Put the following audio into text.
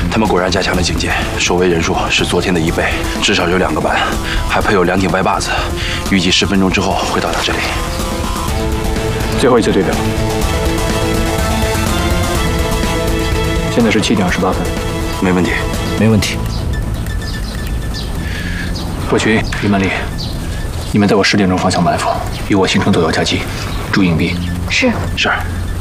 他们果然加强了警戒，守卫人数是昨天的1倍，至少有2个班，还配有2挺白靶子，预计10分钟之后会到达这里。 最后一次对表，现在是7点28分， 没问题， 没问题。 霍群、于曼丽，你们在我10点钟方向埋伏，与我形成左右夹击，注意隐蔽。 是。 是。